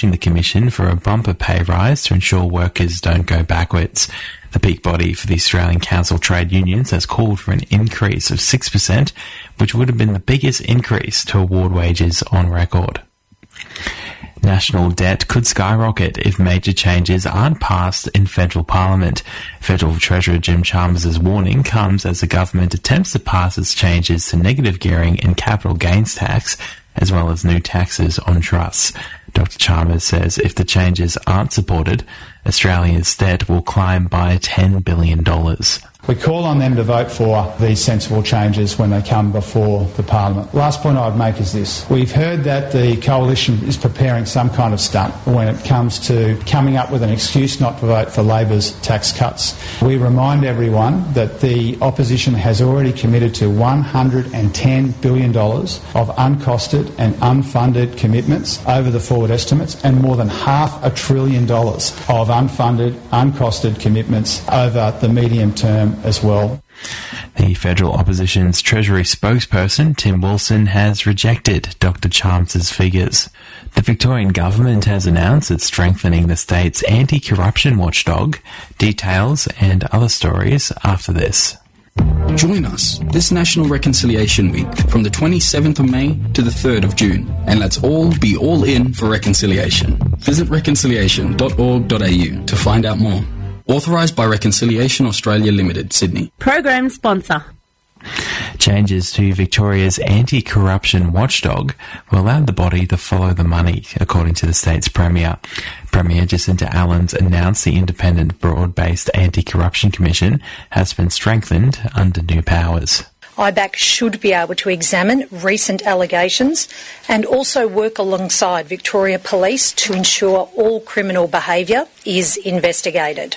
pushing the Commission for a bumper pay rise to ensure workers don't go backwards. The peak body for the Australian Council Trade Unions has called for an increase of 6%, which would have been the biggest increase to award wages on record. National debt could skyrocket if major changes aren't passed in federal parliament. Federal Treasurer Jim Chalmers' warning comes as the government attempts to pass its changes to negative gearing and capital gains tax, as well as new taxes on trusts. Dr. Chalmers says if the changes aren't supported, Australia's debt will climb by $10 billion. We call on them to vote for these sensible changes when they come before the Parliament. Last point I would make is this. We've heard that the Coalition is preparing some kind of stunt when it comes to coming up with an excuse not to vote for Labor's tax cuts. We remind everyone that the opposition has already committed to $110 billion of uncosted and unfunded commitments over the forward estimates, and more than $500 billion of unfunded, uncosted commitments over the medium term as well. The federal opposition's Treasury spokesperson, Tim Wilson, has rejected Dr. Chalmers' figures. The Victorian government has announced it's strengthening the state's anti-corruption watchdog. Details and other stories after this. Join us this National Reconciliation Week from the 27th of May to the 3rd of June, and let's all be all in for reconciliation. Visit reconciliation.org.au to find out more. Authorised by Reconciliation Australia Limited, Sydney. Program sponsor. Changes to Victoria's anti-corruption watchdog will allow the body to follow the money, according to the state's Premier. Premier Jacinta Allen's announced the independent, broad-based Anti-Corruption Commission has been strengthened under new powers. IBAC should be able to examine recent allegations and also work alongside Victoria Police to ensure all criminal behaviour is investigated.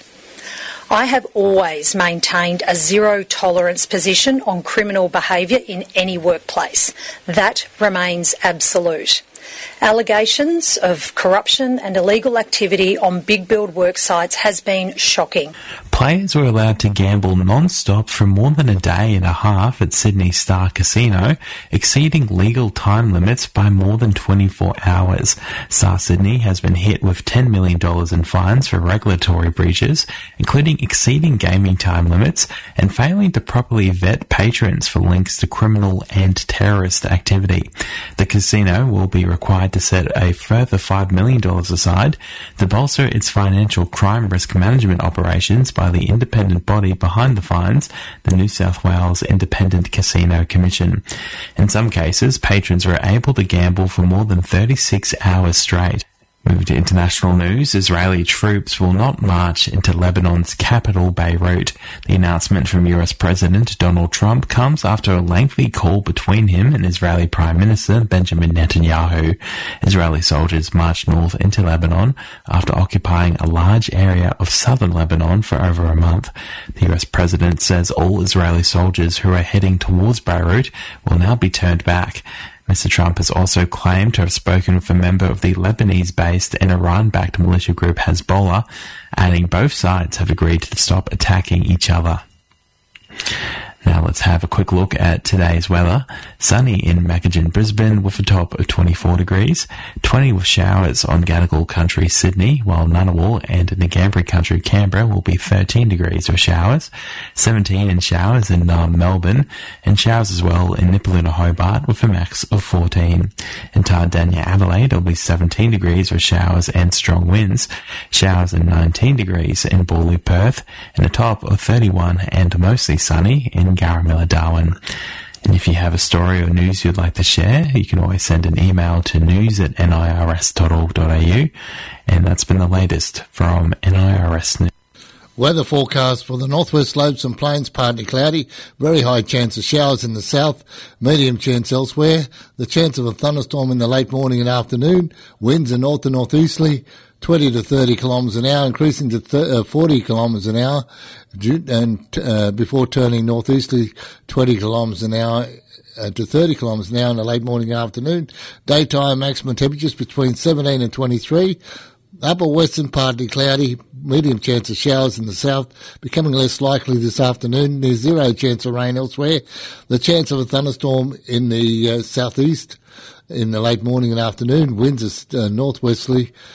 I have always maintained a zero-tolerance position on criminal behaviour in any workplace. That remains absolute. Allegations of corruption and illegal activity on big build work sites has been shocking. Players were allowed to gamble non-stop for more than a day and a half at Sydney Star Casino, exceeding legal time limits by more than 24 hours. Star Sydney has been hit with $10 million in fines for regulatory breaches, including exceeding gaming time limits and failing to properly vet patrons for links to criminal and terrorist activity. The casino will be required to set a further $5 million aside to bolster its financial crime risk management operations by the independent body behind the fines, the New South Wales Independent Casino Commission. In some cases, patrons were able to gamble for more than 36 hours straight. Moving to international news, Israeli troops will not march into Lebanon's capital, Beirut. The announcement from US President Donald Trump comes after a lengthy call between him and Israeli Prime Minister Benjamin Netanyahu. Israeli soldiers marched north into Lebanon after occupying a large area of southern Lebanon for over a month. The US President says all Israeli soldiers who are heading towards Beirut will now be turned back. Mr. Trump has also claimed to have spoken with a member of the Lebanese-based and Iran-backed militia group Hezbollah, adding both sides have agreed to stop attacking each other. Now let's have a quick look at today's weather. Sunny in Macquarie, Brisbane with a top of 24 degrees, 20 with showers on Gadigal Country, Sydney, while Ngunnawal and Ngambri Country, Canberra will be 13 degrees with showers, 17 in showers in Melbourne, and showers as well in Nipaluna, Hobart with a max of 14. In Tardania, Adelaide will be 17 degrees with showers and strong winds, showers in 19 degrees in Bawley, Perth, and a top of 31 and mostly sunny in Garamilla, Darwin. And if you have a story or news you'd like to share, you can always send an email to news@nirs.org.au. And that's been the latest from NIRS News. Weather forecast for the northwest slopes and plains, partly cloudy, very high chance of showers in the south, medium chance elsewhere, the chance of a thunderstorm in the late morning and afternoon, winds are north to northeasterly, 20 to 30 kilometres an hour, increasing to 40 kilometres an hour, and before turning northeasterly, 20 kilometres an hour to 30 kilometres an hour in the late morning and afternoon. Daytime maximum temperatures between 17 and 23. Upper western partly cloudy, medium chance of showers in the south, becoming less likely this afternoon. There's zero chance of rain elsewhere. The chance of a thunderstorm in the southeast in the late morning and afternoon. Winds are northwesterly,